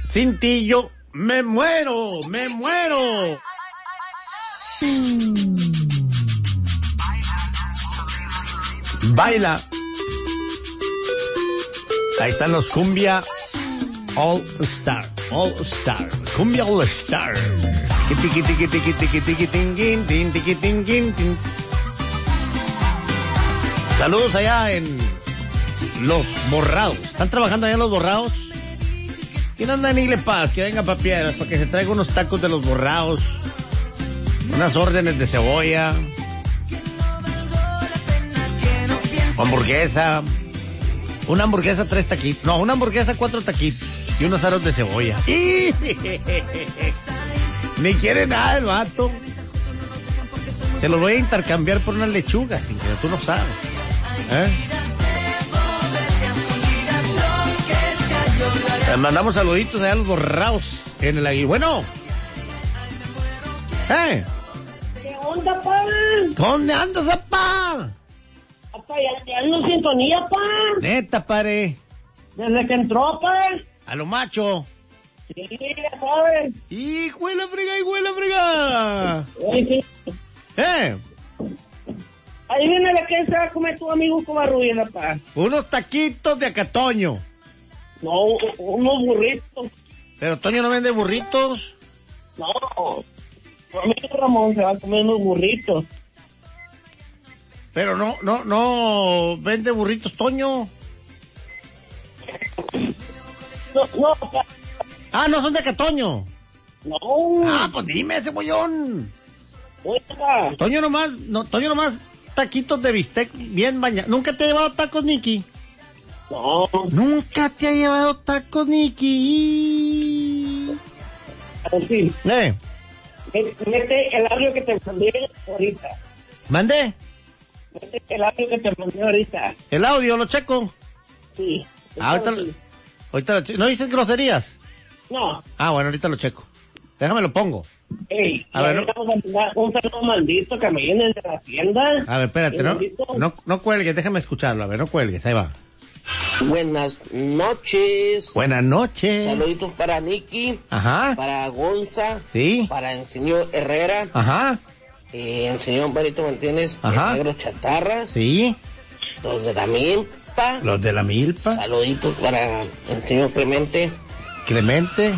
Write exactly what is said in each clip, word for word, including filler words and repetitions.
Sin ti yo me muero, me muero. Baila. Ahí están los Cumbia All Star, All Star, Cumbia All Star. Saludos allá en Los Borrados. ¿Están trabajando allá en Los Borrados? ¿Quién anda en Igle Paz? Que venga pa' Piedras para que se traiga unos tacos de Los Borrados, unas órdenes de cebolla, hamburguesa, una hamburguesa tres taquitos, no, una hamburguesa cuatro taquitos y unos aros de cebolla. ¡Y! Ni quiere nada el vato. Se los voy a intercambiar por unas lechugas, sin que tú no sabes. ¿Eh? Les mandamos saluditos allá a Los Borrados en el Aguil. Bueno. ¿Eh? ¿Qué onda, pa? ¿Dónde andas, apá? Apa, ya, ya no sintonía, pa. Neta, pare. Desde que entró, pa. A lo macho. Sí, ya sabes. ¡Hijo de la frega, hijo de la frega! Ay, sí. ¿Eh? Ahí viene la que se va a comer tu amigo Covarrubias, pa. Unos taquitos de acatoño. No, unos burritos. ¿Pero Toño no vende burritos? No. Tu amigo Ramón se va a comer unos burritos. Pero no, no, no vende burritos Toño. No, no, pa. Ah, no son de acatoño. No. Ah, pues dime, cebollón. Oiga. Toño nomás, no, Toño nomás taquitos de bistec bien bañados. ¿Nunca te ha llevado tacos, Nicky? No. Nunca te ha llevado tacos, Nicky. Sí. ¿Eh? Mete el audio que te mandé ahorita. ¿Mandé? Mete el audio que te mandé ahorita. El audio, lo checo. Sí. Ah, ahorita, lo, ahorita lo checo. ¿No dices groserías? No. Ah, bueno, ahorita lo checo. Déjame lo pongo. Ey, a ver, no. Vamos a mandar un saludo maldito que me viene de la tienda. A ver, espérate, no, no, no cuelgues, déjame escucharlo. A ver, no cuelgues, ahí va. Buenas noches. Buenas noches. Saluditos para Nicky. Ajá. Para Gonza. Sí. Para el señor Herrera. Ajá. Eh, el señor Barito Martínez. Ajá. El negro Chatarra. Sí. Los de la Milpa. Los de la Milpa. Saluditos para el señor Clemente. Clemente.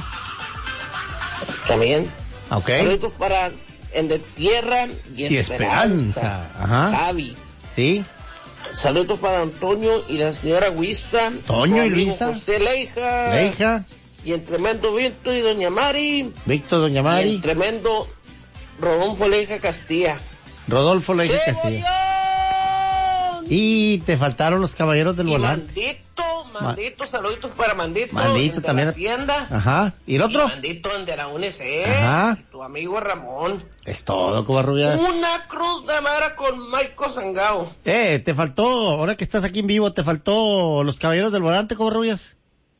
También. Ok. Saluditos para el de Tierra y, y Esperanza. Esperanza. Ajá. Javi. Sí. Saludos para Antonio y la señora Huiza. Toño y Luisa. José Leija. Leija. Y el tremendo Víctor y doña Mari. Víctor, doña Mari. Y el tremendo Rodolfo Leija Castilla. Rodolfo Leija Castilla. Y te faltaron los caballeros del y volante. Mandito, Mandito, Ma saluditos para Mandito. Mandito de también. La Hacienda. Ajá. ¿Y el otro? Y Mandito de la U N C. Ajá. Y tu amigo Ramón. Es todo, Covarrubias. Una cruz de madera con Maico Sangao. Eh, te faltó, ahora que estás aquí en vivo, te faltó los caballeros del volante, Covarrubias.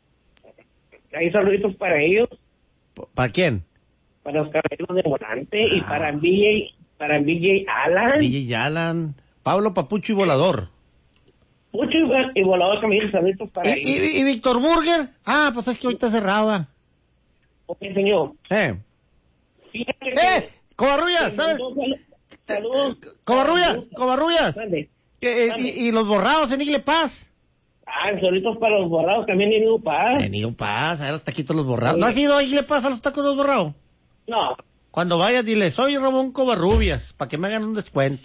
Hay saluditos para ellos. ¿Para quién? Para los caballeros del volante ah. y para el V J, para el V J Alan. V J Alan. Pablo Papucho y Volador. Pucho y, y Volador también, saluditos para ¿Y, ellos. ¿Y, y Víctor Burger? Ah, pues es que ahorita cerraba. Ok, señor. Eh. Fíjate ¡Eh! Covarrubias, ¿sabes? Saludos. Covarrubias, Covarrubias. ¿Dónde? Eh, y, y los borrados en Igle Paz. Ah, saluditos para los borrados también en Igle Paz. En Igle Paz, a ver los taquitos los borrados. ¿No has ido a Igle Paz a los tacos de los borrados? No. Cuando vayas, dile, soy Ramón Covarrubias, para que me hagan un descuento.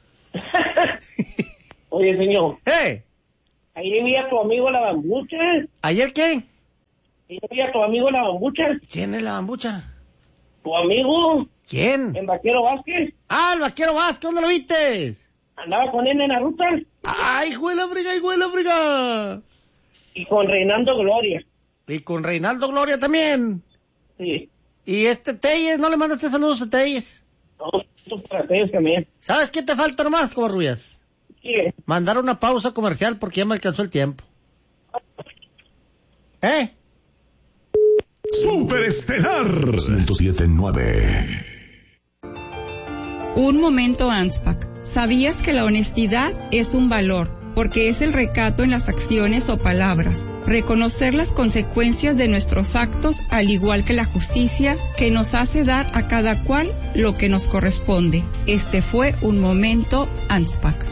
Oye, señor. ¿Eh? Ayer vi a tu amigo la bambucha. ¿Ayer qué? Ayer vi a tu amigo la bambucha. ¿Quién es la bambucha? Tu amigo. ¿Quién? El Vaquero Vázquez. Ah, el Vaquero Vázquez, ¿dónde lo viste? Andaba con él en la ruta. ¡Ay, hijo de la friga, hijo de la friga! Y con Reinaldo Gloria. Y con Reinaldo Gloria también. Sí. Y este Telles, ¿no le mandaste saludos a Telles? No, esto para Telles también. ¿Sabes qué te falta nomás, Covarrubias? ¿Qué? Mandar una pausa comercial porque ya me alcanzó el tiempo. ¿Eh? Superestelar ciento siete punto nueve. Un momento, Anspach. ¿Sabías que la honestidad es un valor porque es el recato en las acciones o palabras. Reconocer las consecuencias de nuestros actos, al igual que la justicia, que nos hace dar a cada cual lo que nos corresponde. Este fue un momento ANSPAC.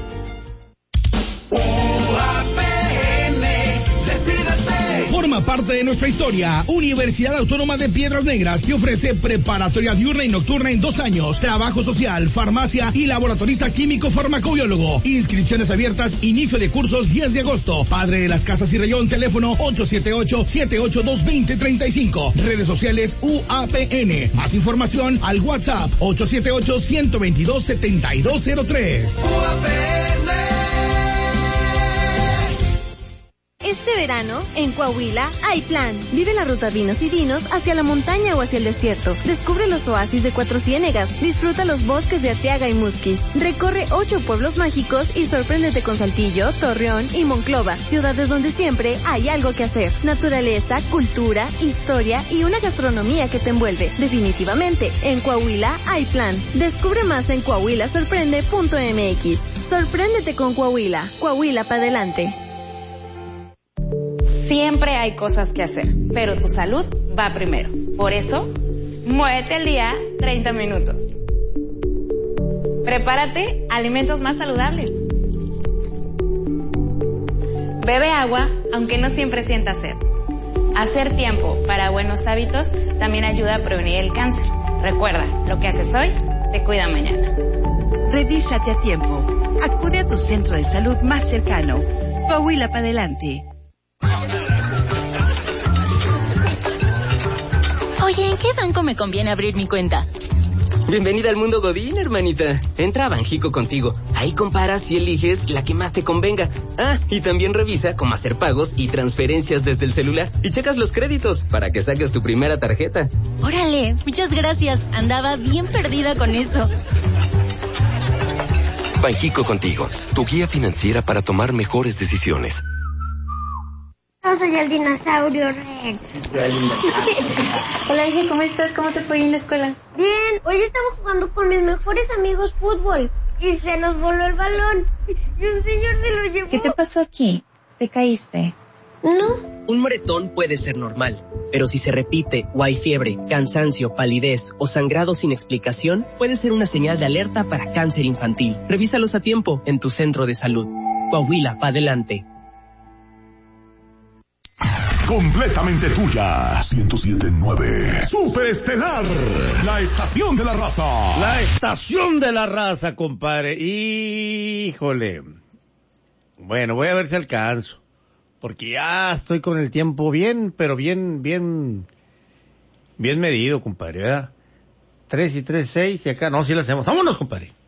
Forma parte de nuestra historia. Universidad Autónoma de Piedras Negras te ofrece preparatoria diurna y nocturna en dos años, trabajo social, farmacia y laboratorista químico farmacobiólogo. Inscripciones abiertas, inicio de cursos diez de agosto. Padre de las Casas y Rayón, teléfono ocho siete ocho, siete ocho dos, dos cero tres cinco. Redes sociales U A P N. Más información al WhatsApp ocho siete ocho, uno dos dos, siete dos cero tres. U A P N. Este verano, en Coahuila, hay plan. Vive la ruta Vinos y Dinos hacia la montaña o hacia el desierto. Descubre los oasis de Cuatro Ciénegas. Disfruta los bosques de Arteaga y Musquis. Recorre ocho pueblos mágicos y sorpréndete con Saltillo, Torreón y Monclova. Ciudades donde siempre hay algo que hacer. Naturaleza, cultura, historia y una gastronomía que te envuelve. Definitivamente, en Coahuila hay plan. Descubre más en coahuila sorprende punto m x. Sorpréndete con Coahuila. Coahuila para adelante. Siempre hay cosas que hacer, pero tu salud va primero. Por eso, muévete al día treinta minutos. Prepárate alimentos más saludables. Bebe agua, aunque no siempre sientas sed. Hacer tiempo para buenos hábitos también ayuda a prevenir el cáncer. Recuerda, lo que haces hoy te cuida mañana. Revísate a tiempo. Acude a tu centro de salud más cercano. Coahuila para adelante. Oye, ¿en qué banco me conviene abrir mi cuenta? Bienvenida al mundo Godín, hermanita. Entra a Banjico Contigo. Ahí comparas y eliges la que más te convenga. Ah, y también revisa cómo hacer pagos y transferencias desde el celular. Y checas los créditos para que saques tu primera tarjeta. Órale, muchas gracias. Andaba bien perdida con eso. Banjico Contigo, tu guía financiera para tomar mejores decisiones. Yo soy el dinosaurio Rex. Hola, hija, ¿cómo estás? ¿Cómo te fue en la escuela? Bien, hoy estaba jugando con mis mejores amigos fútbol y se nos voló el balón y un señor se lo llevó. ¿Qué te pasó aquí? ¿Te caíste? No. Un moretón puede ser normal, pero si se repite o hay fiebre, cansancio, palidez o sangrado sin explicación, puede ser una señal de alerta para cáncer infantil. Revísalos a tiempo en tu centro de salud. Coahuila, pa' adelante. Completamente tuya. ciento siete punto nueve. Superestelar. La estación de la raza. La estación de la raza, compadre. Híjole. Bueno, voy a ver si alcanzo. Porque ya estoy con el tiempo bien, pero bien, bien, bien medido, compadre, ¿verdad? Tres y tres, seis, y acá no, sí la hacemos. Vámonos, compadre.